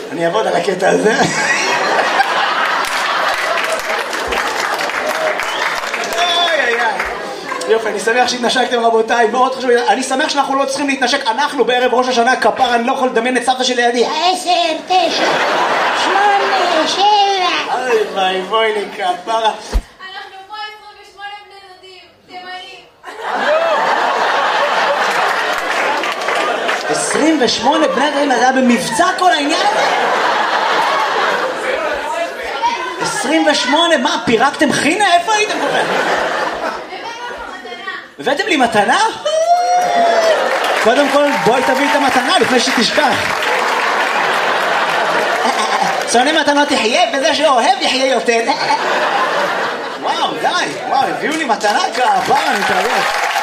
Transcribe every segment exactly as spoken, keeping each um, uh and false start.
אני אעבוד על הקטע הזה. יופי, אני שמח שהתנשקתם רבותיי, מאוד חשוב, אני שמח שאנחנו לא צריכים להתנשק, אנחנו בערב ראש השנה כפר, אני לא יכול לדמיין את סבתא שלי לידי. עשר, תשע, שמונה, שבע. אוי ביי, בואי לי כפרה. אנחנו פה עשרים ושמונה בני דודים, תימנים. עשרים ושמונה בני דודים, זה היה במבצע כל העניין הזה? עשרים ושמונה, מה, פירקתם חינה? איפה הייתם כל כך? הבאתם לי מתנה? קודם כל בואי תביא את המתנה לפני שתשכח. שונא מתנות יחיה וזה שאוהב יחיה יותר. וואו די, וואו הביאו לי מתנה כפר, אני מתרגש.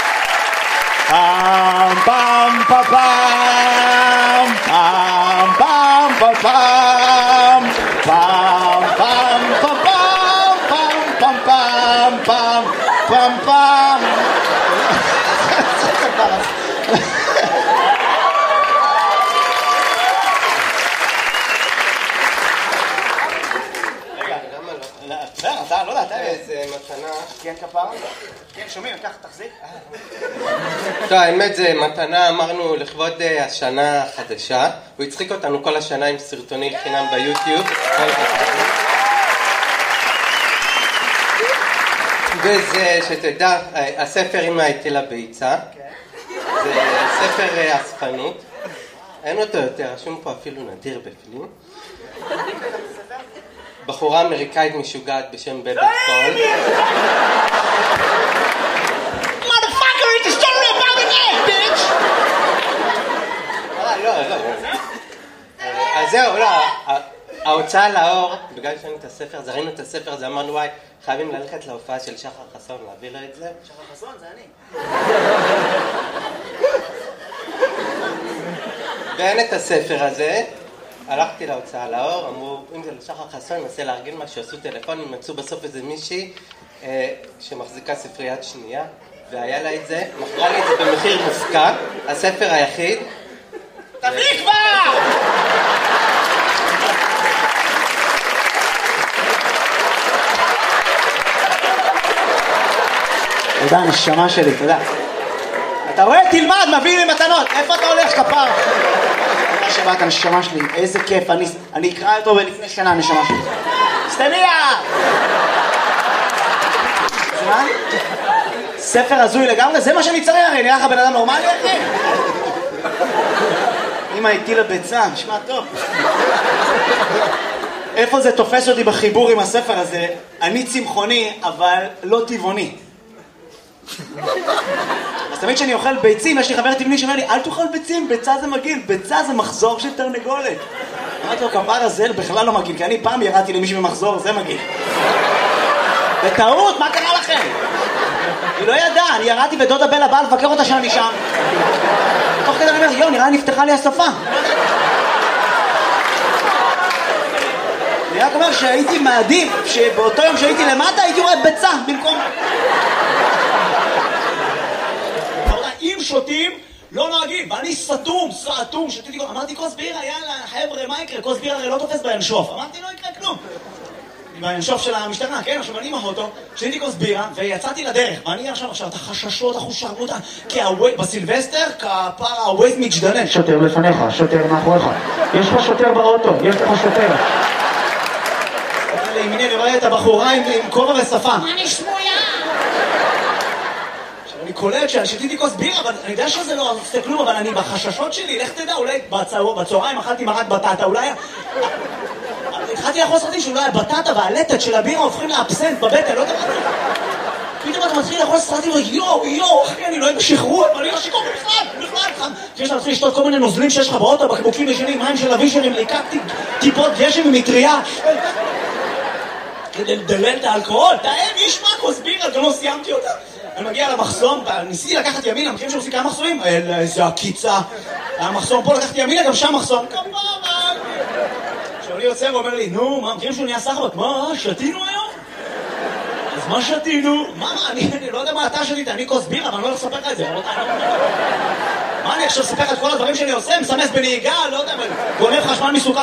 פעם פעם פעם פעם פעם פעם פעם פעם פעם פעם פעם פעם פעם פעם פעם. אתה לא יודע, אתה איזה מתנה. כן כפרה? כן שומעים, ככה תחזיק. טוב, האמת זה מתנה, אמרנו לכבוד השנה החדשה. הוא הצחיק אותנו כל השנה עם סרטוני חינם ביוטיוב. וזה שתדע, הספר עם ההיטל הביצה. זה ספר אספנות. אין אותו יותר, רשום פה אפילו נדיר בפנים. בחורה אמריקאית משוגעת בשם בבל סול. Motherfucker, it's a story about an egg, bitch! אה, לא, לא. אז זהו, לא. ההוצאה לאור, בגלל שראינו את הספר, אז ראינו את הספר הזה, אמרנו וואי, חייבים ללכת להופעה של שחר חסון, להביא לו את זה. שחר חסון, זה אני. ואין את הספר הזה. הלכתי להוצאה לאור, אמרו, אם זה לשחר חסון, ננסה להרגיל משהו, עשו טלפונים, מצאו בסוף איזה מישהי אה, שמחזיקה ספריית שנייה, והיה לה את זה, מכרה לי את זה במחיר מופקע, הספר היחיד. תביא כבר! תודה, נשמה שלי, תודה. אתה רואה? תלמד, מביא לי מתנות. איפה אתה הולך, כפר? תודה שבאת, נשמה שלי. איזה כיף. אני, אני אקרא אותו בלפני שנה, נשמה שלי. סטניה! זמן? ספר הזוי לגמרי? זה מה שאני צריך, הרי נראה לך בן אדם נורמלי, אחי? אמא הטילה ביצה, נשמע טוב. איפה זה תופס אותי בחיבור עם הספר הזה? אני צמחוני, אבל לא טבעוני. אז תמיד כשאני אוכל ביצים, יש לי חבר טבעוני שאומר לי, אל תאכל ביצים, ביצה זה מגעיל, ביצה זה מחזור של תרנגולת. אמרתי לו, כפר הזה בכלל לא מגעיל, כי אני פעם ירדתי למישהו במחזור, זה מגעיל. בטעות, מה קרה לכם? היא לא ידעה, אני ירדתי ודודה בלה באה לבקר אותה שאני שם. תוך כדי אני אומר, יו, נראה נפתחה לי השפה. אני רק אומר שהייתי מעדיף, שבאותו יום שהייתי למטה הייתי רואה ביצה במקום... אם שותים, לא נוהגים, ואני סתום, סתום, שתיתי כל... אמרתי, כוס בירה, יאללה, חבר'ה, מה יקרה? כוס בירה הרי לא תופס בינשוף. אמרתי, לא יקרה כלום. בינשוף של המשטרה, כן, עכשיו אני עם האוטו, שתיתי כוס בירה, ויצאתי לדרך. ואני עכשיו, עכשיו, את החששות, החושרמותה, כי הווייט, בסילבסטר, כפר הווייט מתגדנן. שוטר לפניך, שוטר מאחוריך. יש לך שוטר באוטו, יש לך שוטר. לימיני, אני רואה את הבחורה עם כובע ושפה. מה נשמויה? אני קולט ששתיתי כוס בירה, אבל אני יודע שזה לא עושה כלום, אבל אני בחששות שלי, לך תדע, אולי בצהריים אכלתי מרק בטטה, אולי... התחלתי לאכול סרטים שאולי הבטטה והלטת של הבירה הופכים לאבסנט בבטן, לא יודע מה... פתאום אתה מתחיל לאכול סרטים, יואו, יואו, אחי, אני לא אוהב שחרור, אבל אני לא שיקור בכלל, בכלל, אחרי שאתה מתחיל לשתות כל מיני נוזלים שיש לך באוטו, בקבוקים ישנים, מים של אבישרים, לקחתי טיפות גשם ומטריה. כדי לדלל את האלכוהול, תאם, יש מה כוס בירה, גם לא סיימתי אותה. אני מגיע למחסום, ניסיתי לקחת ימינה, מכירים שעושים כמה מחסומים? איזה הקיצה. המחסום פה לקחתי ימינה, גם שם מחסום. כפרה! כשאני יוצא ואומר לי, נו, מה, מכירים שהוא נהיה סחבק? מה, שתינו היום? אז מה שתינו? מה, אני לא יודע מה אתה שתית, אני כוס בירה, אבל אני לא הולך לספר לך את זה. מה אני עכשיו אספר לך את כל הדברים שאני עושה? מסמס בנהיגה, לא יודע, גונב חשמל מסוכר.